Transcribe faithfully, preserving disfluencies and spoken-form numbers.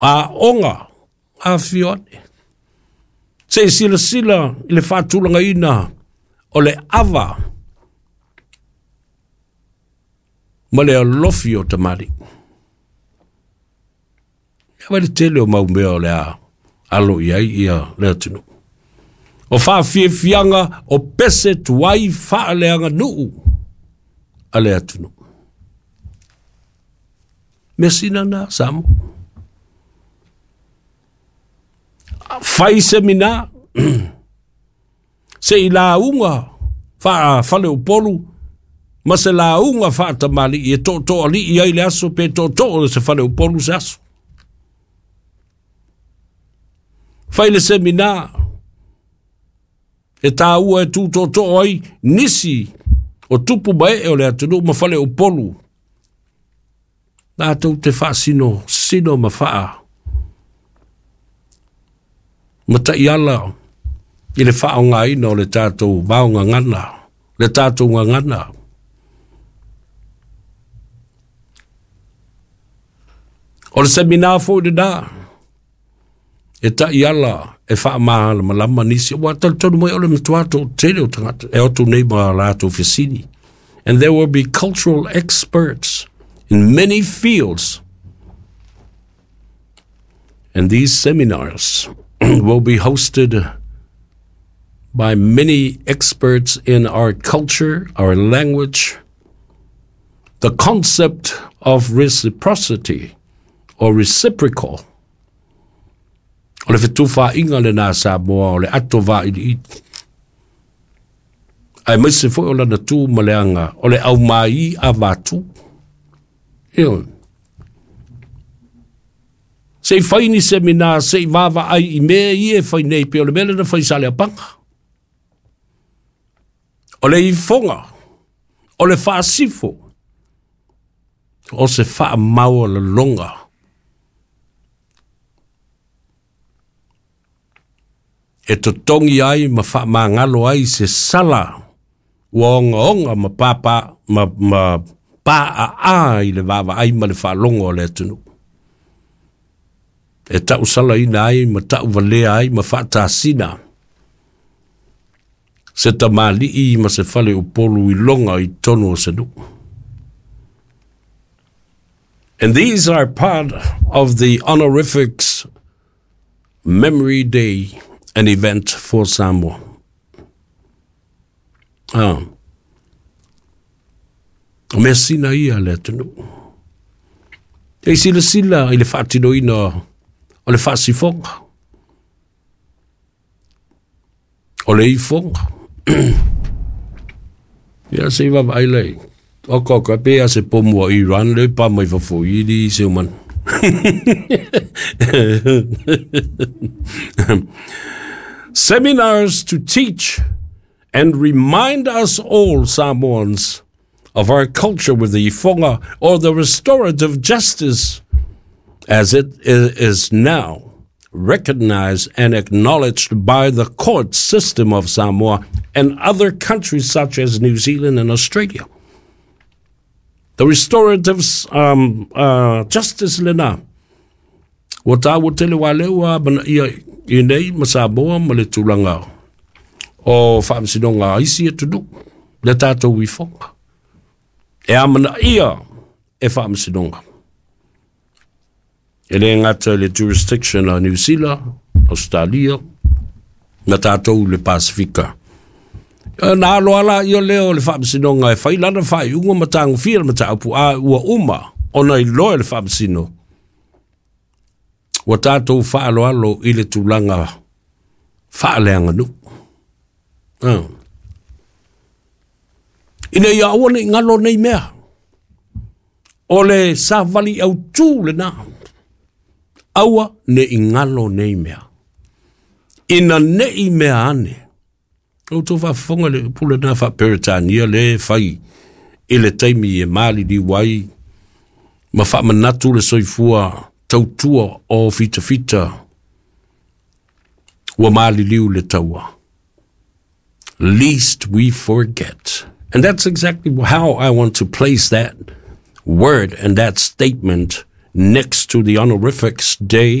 a onga, a fione. Se sila sila, ile whātulanga ina, o le ava, ma le alofi o tamari. Ia wale tele o maumea o le a alo iai ia lea tunu. O wha fie fianga o pese tuai wha leanga nuu a lea tunu. Mesina na samu. Fai semina se i la unga wha fale o polu ma se la unga wha tamali i e to to ali i ai le aso pe to to se fale o polu se aso. Fai le semina e tā ua e tū tō tō ai nisi o tupu mai e o le atunu ma fale o polu. Nā tau te wha sino, sino ma wha. Ma ta i ala i le wha o ngā ina o le tātou vaonga ngana, le tātou ngā ngana. O le semina fo i nā, e ta i ala e wha maa ma lama nisi, wa tal tonu mai ole mtuato tele o tangata, e otu nei ma lato fisini. And there will be cultural experts in many fields. And these seminars will be hosted by many experts in our culture, our language, the concept of reciprocity or reciprocal. O le fitu wha inga le nā Samoa o le ato wā i i. Ai mai se fo o lana tū ma le anga o le au mai a wātu. Eo. Se i whaini semina, se i wawa ai i mea i e whai nei pe o le mele na whai sale a panga. O le i fonga, o le wha sifo, o se wha mau le longa. E to tongi ai ma wha ma ngalo ai se sala ua onga onga ma papa ma, ma pa a a i le wawa ai ma le wha longa o le tunu. E tau sala ina ai ma tau valea ai ma wha tāsina. Se ta mali i ma se whale upolu i longa i tonu o se nu. And these are part of the honorifics Memory Day, an event for Samoa. Ah. O mea sina ia le tunu. E sila sila i le whaatino ina o le whaasifonga. O le ifonga. Ia se iwa vai lei. O koka pea se pomua i ran le pa mai fafu i di se uman. Seminars to teach and remind us all Samoans of our culture with the ifonga or the restorative justice as it is now recognized and acknowledged by the court system of Samoa and other countries such as New Zealand and Australia. The restorative um, uh, justice lena wata wotele walewa bana ia inei masaboa male tulanga o famsinonga isi tudu le tato wifonga e amana ia e famsinonga ele ngata le jurisdiction a New Zealand, Australia, na tato le Pasifika. Na alo ala ia leo le famsinonga e fai lana fai unga matangu fia mataupu a ua uma ona i loe le famsino. Wa tātou whaalo alo i le tūlanga whaaleanga nu. Uh. Ina ia awa nei ngalo nei mea. O le sa vali au tū le nā. Awa ne i ngalo nei mea. Ina nei mea ane. O tō whafonga le pula nā wha Peritania le whai. I le taimi e mali di wai. Ma wha manatu le soifua. Tautua o fita fita wa mali liu le taua. Least we forget. And that's exactly how I want to place that word and that statement next to the honorifics day